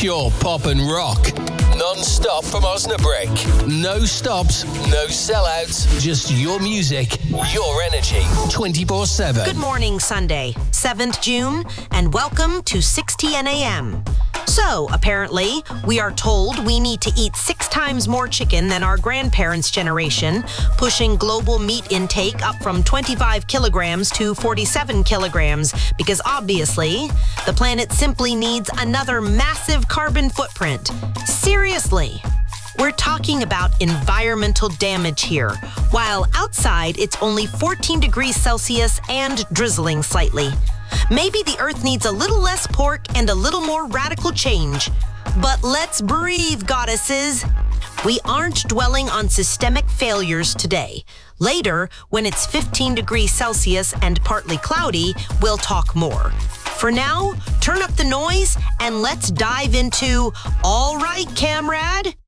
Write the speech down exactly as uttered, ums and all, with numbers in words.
Pure pop and rock. Non-stop from Osnabrück. No stops, no sellouts. Just your music, your energy. twenty-four seven. Good morning, Sunday, seventh of June, and welcome to six ten a.m. So, apparently, we are told we need to eat six times more chicken than our grandparents' generation, pushing global meat intake up from twenty-five kilograms to forty-seven kilograms, because obviously, the planet simply needs another massive carbon footprint. Seriously. We're talking about environmental damage here, while outside it's only fourteen degrees Celsius and drizzling slightly. Maybe the Earth needs a little less pork and a little more radical change. But let's breathe, goddesses. We aren't dwelling on systemic failures today. Later, when it's fifteen degrees Celsius and partly cloudy, we'll talk more. For now, turn up the noise and let's dive into All Right, Camrad.